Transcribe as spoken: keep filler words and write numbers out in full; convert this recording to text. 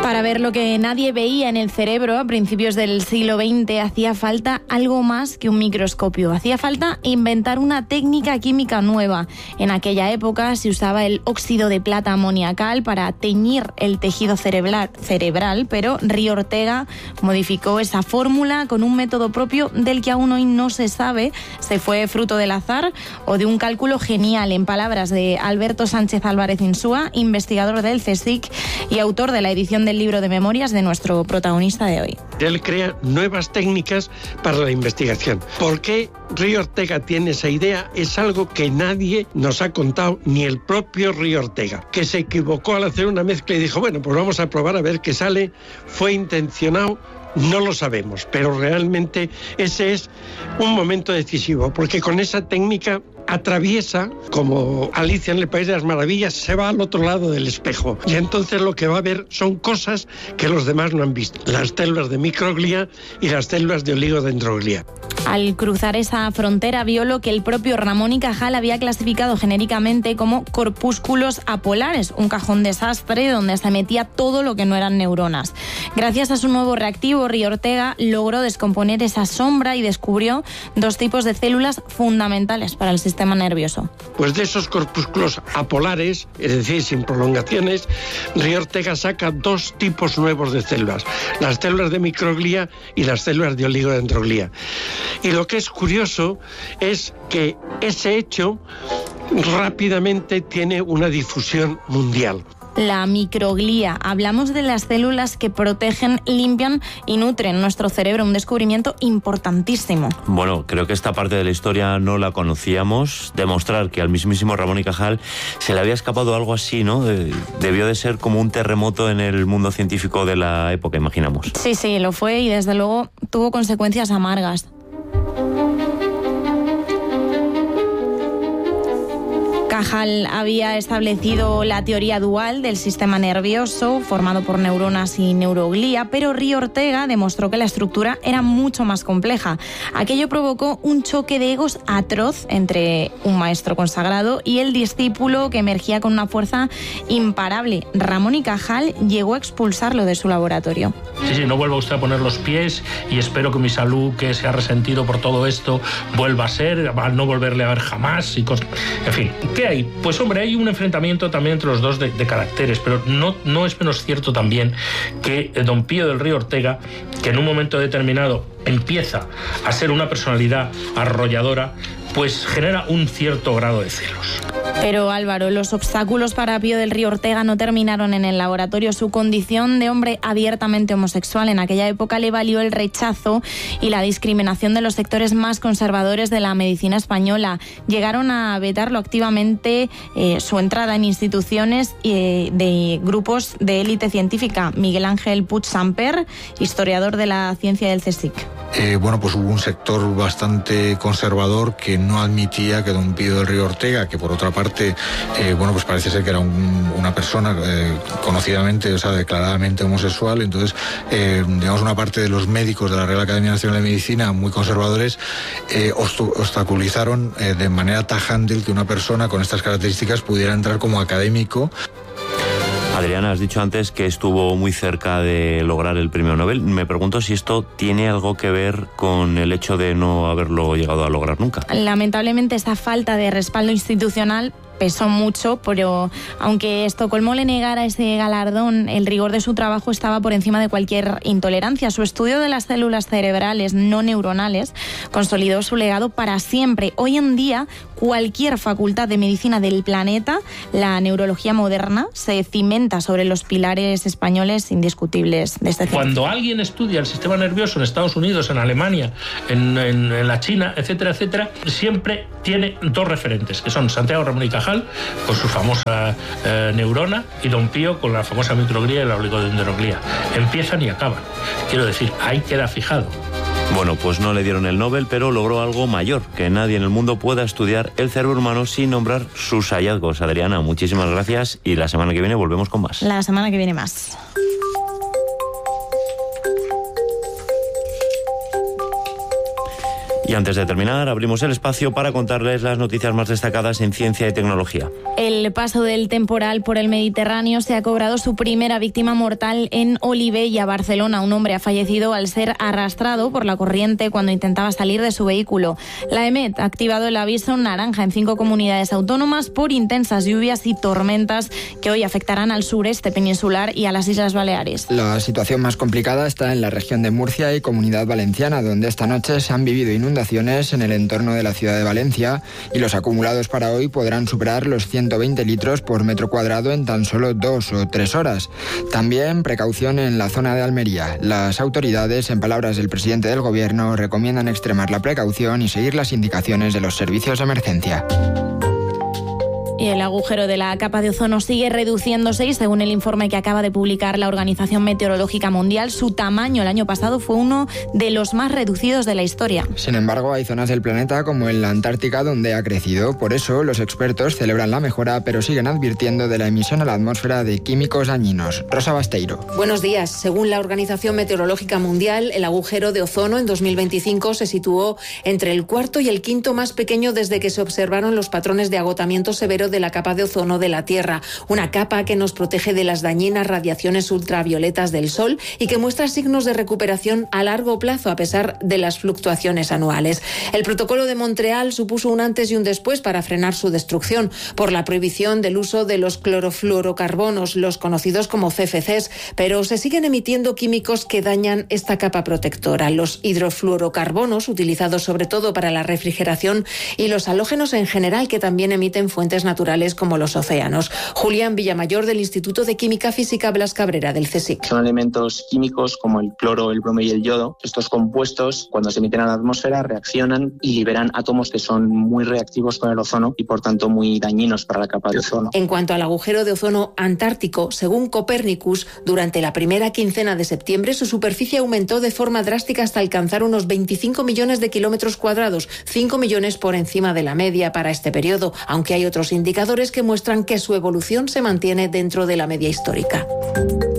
Para ver lo que nadie veía en el cerebro a principios del siglo veinte hacía falta algo más que un microscopio. Hacía falta inventar una técnica química nueva. En aquella época se usaba el óxido de plata amoniacal para teñir el tejido cerebral, cerebral, pero Río Ortega modificó esa fórmula con un método propio del que aún hoy no se sabe si fue fruto del azar o de un cálculo genial, en palabras de Alberto Sánchez Álvarez Insúa, investigador del CSIC y autor de la edición del libro de memorias de nuestro protagonista de hoy. Él crea nuevas técnicas para la investigación. ¿Por qué Río Ortega tiene esa idea? Es algo que nadie nos ha contado, ni el propio Río Ortega, que se equivocó al hacer una mezcla y dijo, bueno, pues vamos a probar a ver qué sale. ¿Fue intencionado? No lo sabemos, pero realmente ese es un momento decisivo, porque con esa técnica atraviesa, como Alicia en el País de las Maravillas, se va al otro lado del espejo. Y entonces lo que va a ver son cosas que los demás no han visto. Las células de microglía y las células de oligodendroglía. Al cruzar esa frontera vio lo que el propio Ramón y Cajal había clasificado genéricamente como corpúsculos apolares, un cajón desastre donde se metía todo lo que no eran neuronas. Gracias a su nuevo reactivo, Río Ortega logró descomponer esa sombra y descubrió dos tipos de células fundamentales para el sistema nervioso. Pues de esos corpúsculos apolares, es decir, sin prolongaciones, Río Ortega saca dos tipos nuevos de células, las células de microglía y las células de oligodendroglía. Y lo que es curioso es que ese hecho rápidamente tiene una difusión mundial. La microglía. Hablamos de las células que protegen, limpian y nutren nuestro cerebro. Un descubrimiento importantísimo. Bueno, creo que esta parte de la historia no la conocíamos. Demostrar que al mismísimo Ramón y Cajal se le había escapado algo así, ¿no? Debió de ser como un terremoto en el mundo científico de la época, imaginamos. Sí, sí, lo fue y desde luego tuvo consecuencias amargas. Cajal había establecido la teoría dual del sistema nervioso, formado por neuronas y neuroglía, pero Río Ortega demostró que la estructura era mucho más compleja. Aquello provocó un choque de egos atroz entre un maestro consagrado y el discípulo que emergía con una fuerza imparable. Ramón y Cajal llegó a expulsarlo de su laboratorio. Sí, sí, no vuelva usted a poner los pies y espero que mi salud, que se ha resentido por todo esto, vuelva a ser, a no volverle a ver jamás. Y cosas. En fin, ¿qué hay? Pues hombre, hay un enfrentamiento también entre los dos de, de caracteres, pero no, no es menos cierto también que don Pío del Río Ortega, que en un momento determinado empieza a ser una personalidad arrolladora, pues genera un cierto grado de celos. Pero Álvaro, los obstáculos para Pío del Río Ortega no terminaron en el laboratorio. Su condición de hombre abiertamente homosexual en aquella época le valió el rechazo y la discriminación de los sectores más conservadores de la medicina española. Llegaron a vetarlo activamente eh, su entrada en instituciones eh, de grupos de élite científica. Miguel Ángel Puig Samper, historiador de la ciencia del CSIC. Eh, bueno, pues hubo un sector bastante conservador que no admitía que don Pío del Río Ortega, que por otra parte, eh, bueno, pues parece ser que era un, una persona eh, conocidamente, o sea, declaradamente homosexual. Entonces, eh, digamos, una parte de los médicos de la Real Academia Nacional de Medicina, muy conservadores, eh, obstaculizaron eh, de manera tajante el que una persona con estas características pudiera entrar como académico. Adriana, has dicho antes que estuvo muy cerca de lograr el premio Nobel. Me pregunto si esto tiene algo que ver con el hecho de no haberlo llegado a lograr nunca. Lamentablemente, esa falta de respaldo institucional pesó mucho, pero aunque Estocolmo le negara ese galardón, el rigor de su trabajo estaba por encima de cualquier intolerancia. Su estudio de las células cerebrales no neuronales consolidó su legado para siempre. Hoy en día, cualquier facultad de medicina del planeta, la neurología moderna se cimenta sobre los pilares españoles indiscutibles de este centro. Cuando alguien estudia el sistema nervioso en Estados Unidos, en Alemania, en, en, en la China, etcétera, etcétera, siempre tiene dos referentes, que son Santiago Ramón y Cajal, con su famosa eh, neurona, y don Pío con la famosa microglía y la oligodendroglía. Empiezan y acaban. Quiero decir, ahí queda fijado. Bueno, pues no le dieron el Nobel, pero logró algo mayor, que nadie en el mundo pueda estudiar el cerebro humano sin nombrar sus hallazgos. Adriana, muchísimas gracias y la semana que viene volvemos con más. La semana que viene más. Y antes de terminar, abrimos el espacio para contarles las noticias más destacadas en ciencia y tecnología. El paso del temporal por el Mediterráneo se ha cobrado su primera víctima mortal en Olivella, Barcelona. Un hombre ha fallecido al ser arrastrado por la corriente cuando intentaba salir de su vehículo. La EMET ha activado el aviso naranja en cinco comunidades autónomas por intensas lluvias y tormentas que hoy afectarán al sureste peninsular y a las Islas Baleares. La situación más complicada está en la región de Murcia y Comunidad Valenciana, donde esta noche se han vivido inundaciones en el entorno de la ciudad de Valencia y los acumulados para hoy podrán superar los ciento veinte litros por metro cuadrado en tan solo dos o tres horas. También precaución en la zona de Almería. Las autoridades, en palabras del presidente del gobierno, recomiendan extremar la precaución y seguir las indicaciones de los servicios de emergencia. Y el agujero de la capa de ozono sigue reduciéndose y según el informe que acaba de publicar la Organización Meteorológica Mundial, su tamaño el año pasado fue uno de los más reducidos de la historia. Sin embargo, hay zonas del planeta como en la Antártica donde ha crecido. Por eso, los expertos celebran la mejora, pero siguen advirtiendo de la emisión a la atmósfera de químicos dañinos. Rosa Basteiro. Buenos días. Según la Organización Meteorológica Mundial, el agujero de ozono en dos mil veinticinco se situó entre el cuarto y el quinto más pequeño desde que se observaron los patrones de agotamiento severo de la capa de ozono de la Tierra, una capa que nos protege de las dañinas radiaciones ultravioletas del Sol y que muestra signos de recuperación a largo plazo a pesar de las fluctuaciones anuales. El protocolo de Montreal supuso un antes y un después para frenar su destrucción por la prohibición del uso de los clorofluorocarbonos, los conocidos como C F Cs, pero se siguen emitiendo químicos que dañan esta capa protectora. Los hidrofluorocarbonos, utilizados sobre todo para la refrigeración, y los halógenos en general, que también emiten fuentes naturales como los océanos. Julián Villamayor, del Instituto de Química Física Blas Cabrera, del CSIC. Son elementos químicos como el cloro, el bromo y el yodo. Estos compuestos, cuando se emiten a la atmósfera, reaccionan y liberan átomos que son muy reactivos con el ozono y, por tanto, muy dañinos para la capa de ozono. En cuanto al agujero de ozono antártico, según Copernicus, durante la primera quincena de septiembre su superficie aumentó de forma drástica hasta alcanzar unos veinticinco millones de kilómetros cuadrados, cinco millones por encima de la media para este periodo, aunque hay otros indicadores que muestran que su evolución se mantiene dentro de la media histórica.